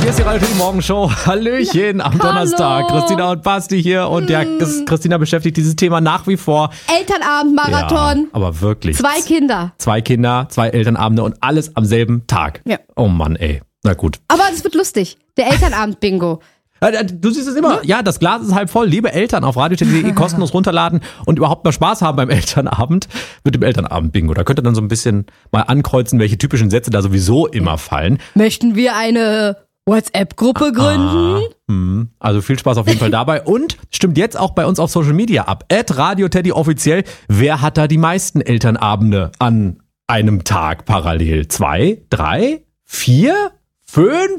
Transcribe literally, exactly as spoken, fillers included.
Hier ist die Radio Teddy Morgenshow. Hallöchen am Hallo. Donnerstag. Christina und Basti hier. Und ja, Christina beschäftigt dieses Thema nach wie vor. Elternabend-Marathon. Ja, aber wirklich. Zwei Kinder. Zwei Kinder, zwei Elternabende und alles am selben Tag. Ja. Oh Mann, ey. Na gut. Aber es wird lustig. Der Elternabend-Bingo. Du siehst es immer. Ja, das Glas ist halb voll. Liebe Eltern, auf radioteddy punkt de kostenlos runterladen und überhaupt mal Spaß haben beim Elternabend mit dem Elternabend-Bingo. Da könnt ihr dann so ein bisschen mal ankreuzen, welche typischen Sätze da sowieso immer fallen. Möchten wir eine WhatsApp-Gruppe gründen? Ah, hm. Also viel Spaß auf jeden Fall dabei. Und stimmt jetzt auch bei uns auf Social Media ab. at radioteddy offiziell. Wer hat da die meisten Elternabende an einem Tag parallel? Zwei? Drei? Vier? Fünf?